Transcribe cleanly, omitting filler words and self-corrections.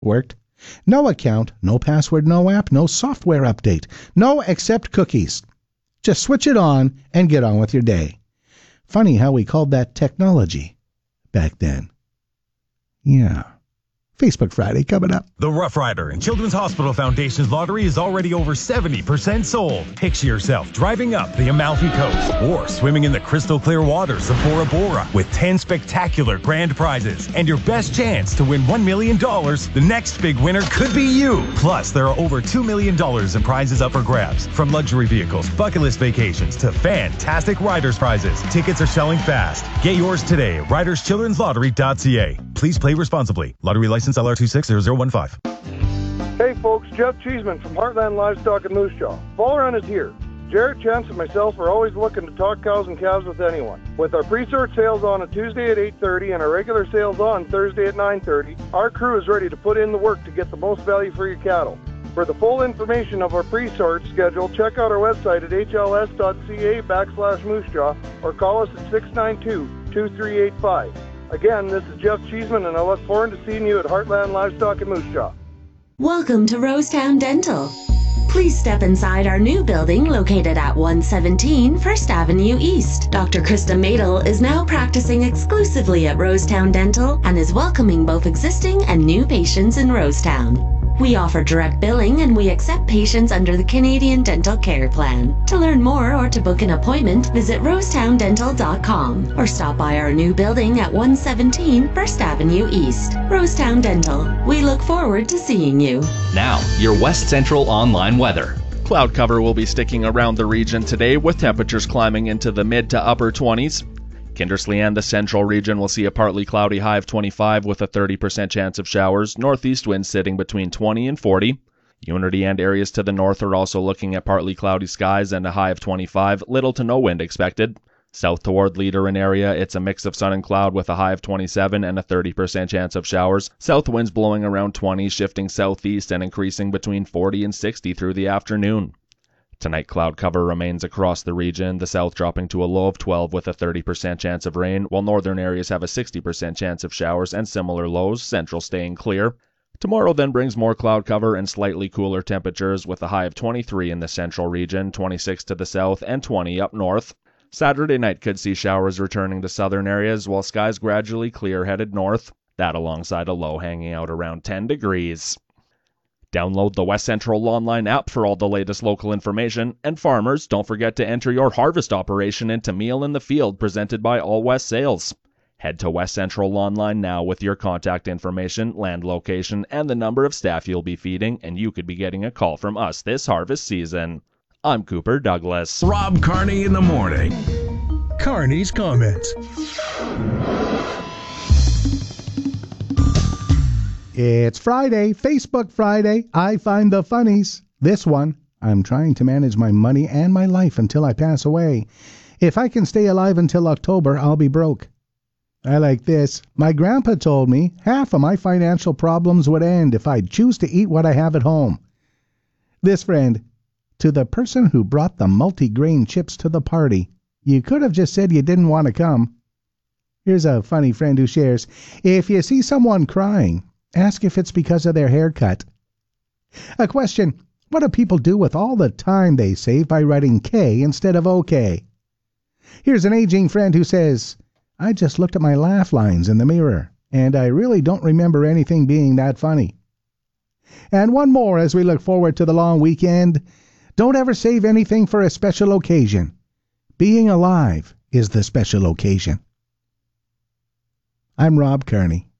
Worked. No account, no password, no app, no software update. No except cookies. Just switch it on and get on with your day. Funny how we called that technology back then. Yeah. Facebook Friday coming up. The Rough Rider and Children's Hospital Foundation's lottery is already over 70% sold. Picture yourself driving up the Amalfi Coast or swimming in the crystal clear waters of Bora Bora with 10 spectacular grand prizes and your best chance to win $1 million. The next big winner could be you. Plus, there are over $2 million in prizes up for grabs, from luxury vehicles, bucket list vacations, to fantastic riders prizes. Tickets are selling fast. Get yours today at riderschildrenslottery.ca. Please play responsibly. Lottery license LR260015. Hey folks, Jeff Cheeseman from Heartland Livestock in Moose Jaw. Fall Run is here. Jarrett, Chance, and myself are always looking to talk cows and calves with anyone. With our pre-sort sales on a Tuesday at 8:30 and our regular sales on Thursday at 9:30, our crew is ready to put in the work to get the most value for your cattle. For the full information of our pre-sort schedule, check out our website at hls.ca/Moose Jaw or call us at 692-2385. Again, this is Jeff Cheeseman, and I look forward to seeing you at Heartland Livestock in Moose Jaw. Welcome to Rosetown Dental. Please step inside our new building located at 117 First Avenue East. Dr. Krista Madel is now practicing exclusively at Rosetown Dental and is welcoming both existing and new patients in Rosetown. We offer direct billing and we accept patients under the Canadian Dental Care Plan. To learn more or to book an appointment, visit rosetowndental.com or stop by our new building at 117 First Avenue East. Rosetown Dental. We look forward to seeing you. Now, your West Central online weather. Cloud cover will be sticking around the region today with temperatures climbing into the mid to upper 20s. Kindersley and the central region will see a partly cloudy high of 25 with a 30% chance of showers, northeast winds sitting between 20 and 40. Unity and areas to the north are also looking at partly cloudy skies and a high of 25, little to no wind expected. South toward Leader and area, it's a mix of sun and cloud with a high of 27 and a 30% chance of showers. South winds blowing around 20, shifting southeast and increasing between 40 and 60 through the afternoon. Tonight, cloud cover remains across the region, the south dropping to a low of 12 with a 30% chance of rain, while northern areas have a 60% chance of showers and similar lows, central staying clear. Tomorrow then brings more cloud cover and slightly cooler temperatures with a high of 23 in the central region, 26 to the south, and 20 up north. Saturday night could see showers returning to southern areas, while skies gradually clear headed north. That alongside a low hanging out around 10 degrees. Download the West Central online app for all the latest local information, and farmers, don't forget to enter your harvest operation into Meal in the Field presented by All West Sales. Head to West Central online now with your contact information, land location, and the number of staff you'll be feeding, and you could be getting a call from us this harvest season. I'm Cooper Douglas. Rob Carney in the morning. Carney's comments. It's Friday, Facebook Friday. I find the funnies. This one, I'm trying to manage my money and my life until I pass away. If I can stay alive until October, I'll be broke. I like this. My grandpa told me half of my financial problems would end if I'd choose to eat what I have at home. This friend, to the person who brought the multi-grain chips to the party, you could have just said you didn't want to come. Here's a funny friend who shares, if you see someone crying, ask if it's because of their haircut. A question, what do people do with all the time they save by writing K instead of OK? Here's an aging friend who says, I just looked at my laugh lines in the mirror, and I really don't remember anything being that funny. And one more as we look forward to the long weekend. Don't ever save anything for a special occasion. Being alive is the special occasion. I'm Rob Carney.